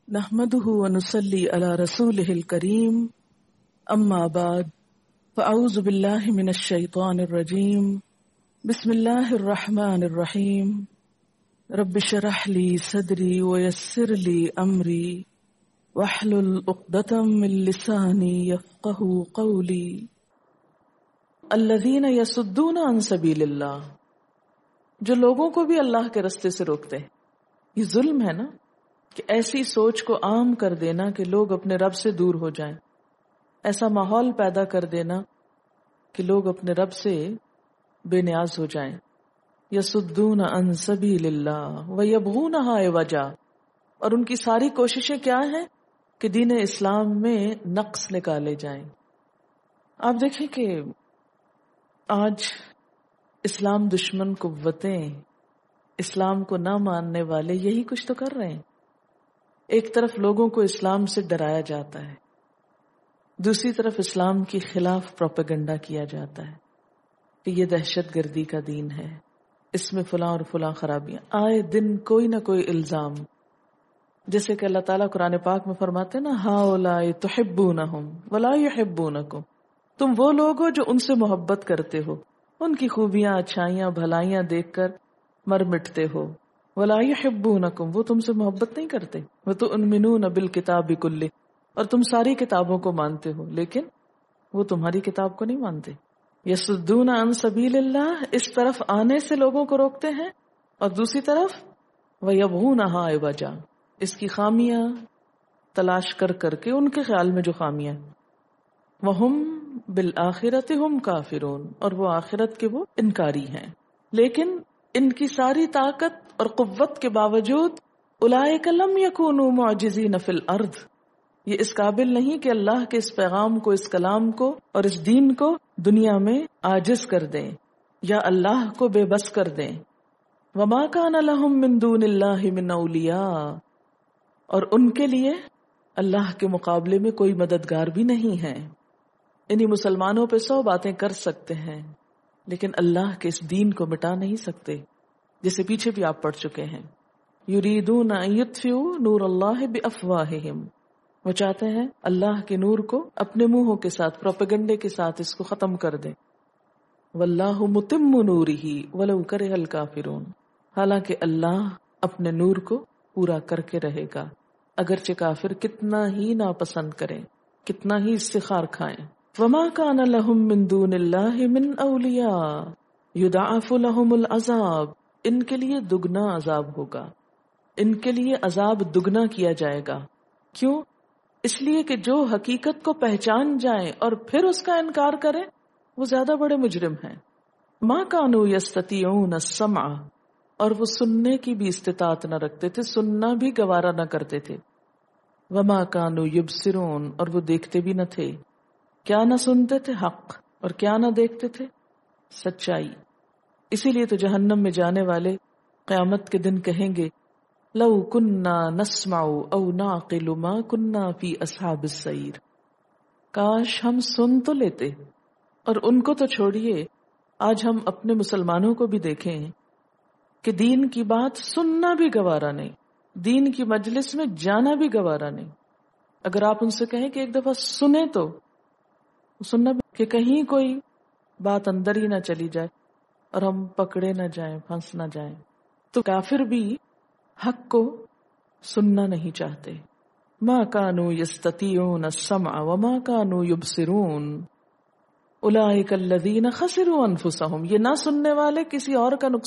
نحمده ونصلي على رسوله الكريم أما بعد فأعوذ بالله من الشيطان الرجيم بسم الله الرحمن الرحيم رب اشرح لي صدري ويسر لي أمري واحلل عقدة من لساني يفقهوا قولي الذين يصدون عن سبيل الله، جو لوگوں کو بھی اللہ کے رستے سے روکتے ہیں۔ یہ ظلم ہے نا کہ ایسی سوچ کو عام کر دینا کہ لوگ اپنے رب سے دور ہو جائیں، ایسا ماحول پیدا کر دینا کہ لوگ اپنے رب سے بے نیاز ہو جائیں۔ یصدون عن سبیل اللہ ویبغونہا عوجا، اور ان کی ساری کوششیں کیا ہیں کہ دین اسلام میں نقص نکالے جائیں۔ آپ دیکھیں کہ آج اسلام دشمن قوتیں، اسلام کو نہ ماننے والے یہی کچھ تو کر رہے ہیں۔ ایک طرف لوگوں کو اسلام سے ڈرایا جاتا ہے، دوسری طرف اسلام کے خلاف پروپیگنڈا کیا جاتا ہے کہ یہ دہشت گردی کا دین ہے، اس میں فلاں اور فلاں خرابیاں، آئے دن کوئی نہ کوئی الزام۔ جیسے کہ اللہ تعالیٰ قرآن پاک میں فرماتے ہیں نا، ہؤلاء تحبونہم ولا یحبونکم، تم وہ لوگ ہو جو ان سے محبت کرتے ہو، ان کی خوبیاں، اچھائیاں، بھلائیاں دیکھ کر مر مٹتے ہو، ولا یحبونکم، وہ تم سے محبت نہیں کرتے، وتؤمنون بالکتاب کلہ، اور تم ساری کتابوں کو مانتے ہو، لیکن وہ تمہاری کتاب کو نہیں مانتے۔ یصدون عن سبیل اللہ، اس طرف آنے سے لوگوں کو روکتے ہیں، اور دوسری طرف ویبغونہا عوجا، اس کی خامیاں تلاش کر کر کے، ان کے خیال میں جو خامیاں، وہم بالآخرۃ ہم کافرون، اور وہ آخرت کے وہ انکاری ہیں۔ لیکن ان کی ساری طاقت اور قوت کے باوجود اولئک لم یکونوا معجزین فی الارض، یہ اس قابل نہیں کہ اللہ کے اس پیغام کو، اس کلام کو اور اس دین کو دنیا میں عاجز کر دیں یا اللہ کو بے بس کر دیں۔ وما کان لہم من دون اللہ من اولیاء، اور ان کے لیے اللہ کے مقابلے میں کوئی مددگار بھی نہیں ہے۔ یعنی مسلمانوں پہ 100 باتیں کر سکتے ہیں لیکن اللہ کے اس دین کو مٹا نہیں سکتے، جسے پیچھے بھی آپ پڑھ چکے ہیں۔ یریدون ان یطفئوا نور اللہ بافواہہم، وہ چاہتے ہیں اللہ کے نور کو اپنے منہوں کے ساتھ، پروپیگنڈے کے ساتھ اس کو ختم کر دیں۔ واللہ متم نورہ ولو کرہ الکافرون، حالانکہ اللہ اپنے نور کو پورا کر کے رہے گا، اگرچہ کافر کتنا ہی ناپسند کریں، کتنا ہی اس سے خار کھائیں۔ وما کان لہم من دون اللہ من اولیاء یضاعف لہم العذاب، ان کے لیے دگنا عذاب ہوگا، ان کے لیے عذاب دگنا کیا جائے گا۔ کیوں؟ اس لیے کہ جو حقیقت کو پہچان جائیں اور پھر اس کا انکار کریں، وہ زیادہ بڑے مجرم ہیں۔ ما کانوا یستطیعون السمع، اور وہ سننے کی بھی استطاعت نہ رکھتے تھے، سننا بھی گوارا نہ کرتے تھے۔ وما کانوا یبصرون، اور وہ دیکھتے بھی نہ تھے۔ کیا نہ سنتے تھے؟ حق، اور کیا نہ دیکھتے تھے؟ سچائی۔ اسی لیے تو جہنم میں جانے والے قیامت کے دن کہیں گے، لو کننا نسمع او نعقل ما کننا فی اصحاب السعیر، کاش ہم سن تو لیتے۔ اور ان کو تو چھوڑیے، آج ہم اپنے مسلمانوں کو بھی دیکھیں کہ دین کی بات سننا بھی گوارا نہیں، دین کی مجلس میں جانا بھی گوارا نہیں۔ اگر آپ ان سے کہیں کہ ایک دفعہ سنیں تو سننا بھی، کہ کہیں کوئی بات اندر ہی نہ چلی جائے اور ہم پکڑے نہ جائیں، پھنس نہ جائیں۔ تو کافر بھی حق کو سننا نہیں چاہتے۔ ما کانوا یستطیعون السمع وما کانوا یبصرون اولئک الذین خسروا انفسہم، یہ نہ سننے والے کسی اور کا